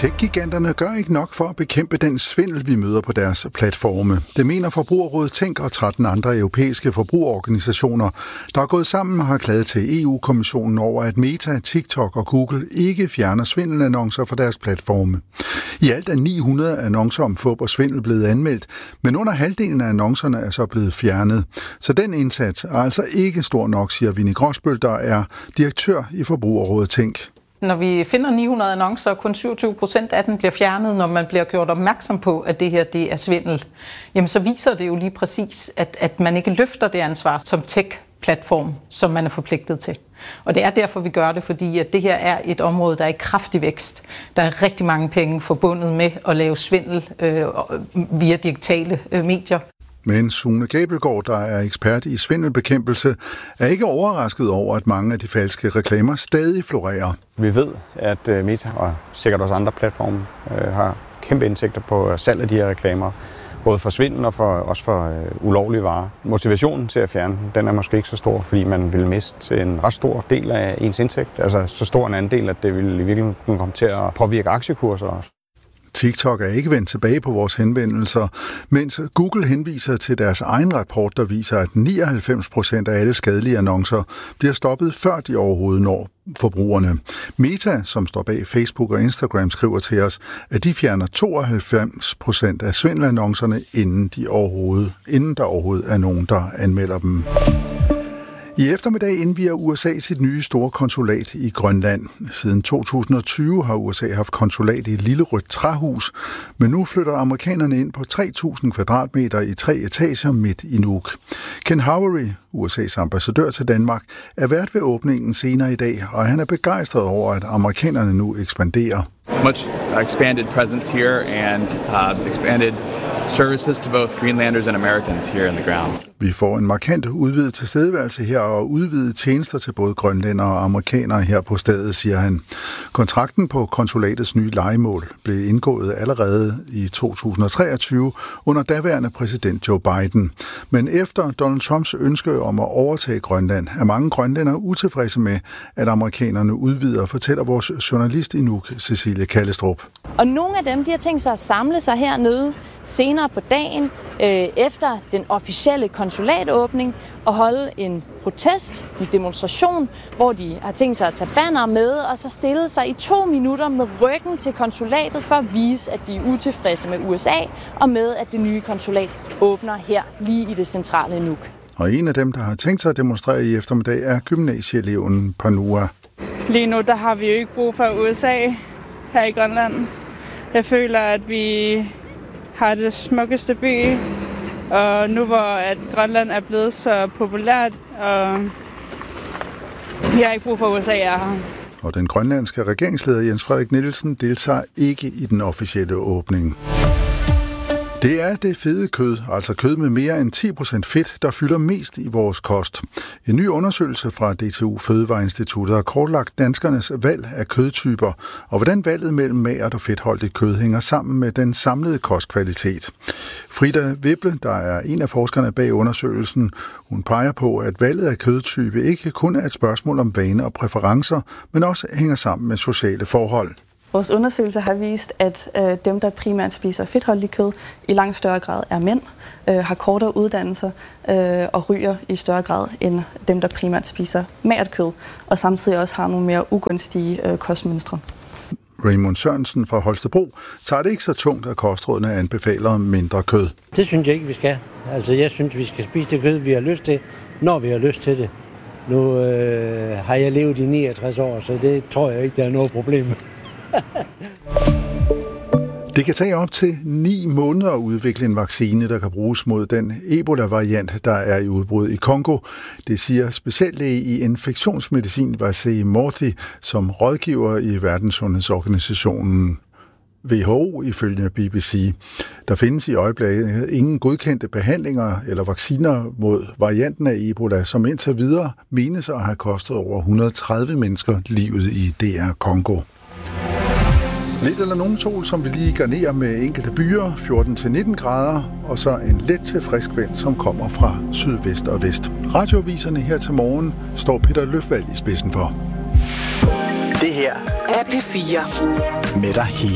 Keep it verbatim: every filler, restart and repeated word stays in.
Tech-giganterne gør ikke nok for at bekæmpe den svindel, vi møder på deres platforme. Det mener Forbrugerrådet Tænk og tretten andre europæiske forbrugerorganisationer, der er gået sammen og har klaget til E U-kommissionen over, at Meta, TikTok og Google ikke fjerner svindelannoncer fra deres platforme. I alt er ni hundrede annoncer om fup og svindel blevet anmeldt, men under halvdelen af annoncerne er så blevet fjernet. Så den indsats er altså ikke stor nok, siger Vinnie Gråsbøl, der er direktør i Forbrugerrådet Tænk. Når vi finder ni hundrede annoncer, og kun syvogtyve procent af dem bliver fjernet, når man bliver gjort opmærksom på, at det her det er svindel, jamen så viser det jo lige præcis, at, at man ikke løfter det ansvar som tech-platform, som man er forpligtet til. Og det er derfor, vi gør det, fordi at det her er et område, der er i kraftig vækst. Der er rigtig mange penge forbundet med at lave svindel øh, via digitale øh, medier. Men Sune Gabelgaard, der er ekspert i svindelbekæmpelse, er ikke overrasket over, at mange af de falske reklamer stadig florerer. Vi ved, at Meta og sikkert også andre platforme øh, har kæmpe indtægter på salg af de her reklamer. Både for svindel og for, også for øh, ulovlige varer. Motivationen til at fjerne den, den er måske ikke så stor, fordi man vil miste en ret stor del af ens indtægt. Altså så stor en andel, at det vil i virkeligheden kunne komme til at påvirke aktiekurser også. TikTok er ikke vendt tilbage på vores henvendelser, mens Google henviser til deres egen rapport, der viser, at nioghalvfems procent af alle skadelige annoncer bliver stoppet, før de overhovedet når forbrugerne. Meta, som står bag Facebook og Instagram, skriver til os, at de fjerner tooghalvfems procent af svindelannoncerne, inden, de overhovedet, inden der overhovedet er nogen, der anmelder dem. I eftermiddag indvier U S A sit nye store konsulat i Grønland. Siden to tusind og tyve har U S A haft konsulat i et lille rødt træhus, men nu flytter amerikanerne ind på tre tusind kvadratmeter i tre etager midt i Nuuk. Ken Howery, U S A's ambassadør til Danmark, er vært ved åbningen senere i dag, og han er begejstret over, at amerikanerne nu ekspanderer. Much expanded presence here and uh, expanded services to both Greenlanders and Americans here in the ground. Vi får en markant udvidet tilstedeværelse her og udvidet tjenester til både grønlændere og amerikanere her på stedet, siger han. Kontrakten på konsulatets nye lejemål blev indgået allerede i to tusind og treogtyve under daværende præsident Joe Biden. Men efter Donald Trumps ønske om at overtage Grønland, er mange grønlændere utilfredse med, at amerikanerne udvider, fortæller vores journalist i Nuuk, Cecilie Kallestrup. Og nogle af dem, de har tænkt sig at samle sig hernede senere på dagen, øh, efter den officielle konsulatåbning, og holde en protest, en demonstration, hvor de har tænkt sig at tage banner med, og så stille sig i to minutter med ryggen til konsulatet for at vise, at de er utilfredse med U S A, og med, at det nye konsulat åbner her lige i det centrale Nuuk. Og en af dem, der har tænkt sig at demonstrere i eftermiddag, er gymnasieeleven Panua. Lige nu, der har vi jo ikke brug for U S A her i Grønland. Jeg føler, at vi har det smukkeste by, og nu hvor at Grønland er blevet så populært, og vi har ikke brug for U S A her. Og den grønlandske regeringsleder Jens Frederik Nielsen deltager ikke i den officielle åbning. Det er det fede kød, altså kød med mere end ti procent fedt, der fylder mest i vores kost. En ny undersøgelse fra D T U Fødevareinstituttet har kortlagt danskernes valg af kødtyper, og hvordan valget mellem magert og fedtholdigt kød hænger sammen med den samlede kostkvalitet. Frida Wibble, der er en af forskerne bag undersøgelsen, hun peger på, at valget af kødtype ikke kun er et spørgsmål om vane og præferencer, men også hænger sammen med sociale forhold. Vores undersøgelser har vist, at øh, dem, der primært spiser fedtholdigt kød, i langt større grad er mænd, øh, har kortere uddannelser øh, og ryger i større grad end dem, der primært spiser magert kød, og samtidig også har nogle mere ugunstige øh, kostmønstre. Raymond Sørensen fra Holstebro tager det ikke så tungt, at kostrådene anbefaler mindre kød. Det synes jeg ikke, vi skal. Altså, jeg synes, vi skal spise det kød, vi har lyst til, når vi har lyst til det. Nu øh, har jeg levet i niogtres år, så det tror jeg ikke, der er noget problem med. Det kan tage op til ni måneder at udvikle en vaccine, der kan bruges mod den Ebola-variant, der er i udbrud i Kongo. Det siger speciallæge i infektionsmedicin Vasey Morthi, som rådgiver i Verdenssundhedsorganisationen W H O ifølge B B C. Der findes i øjeblikket ingen godkendte behandlinger eller vacciner mod varianten af Ebola, som indtil videre menes at have kostet over et hundrede og tredive mennesker livet i D R Kongo. Lidt eller nogen sol, som vi lige garnerer med enkelte byer, fjorten til nitten grader, og så en let til frisk vind, som kommer fra sydvest og vest. Radioaviserne her til morgen står Peter Løfvald i spidsen for. Det her er P fire med dig hele.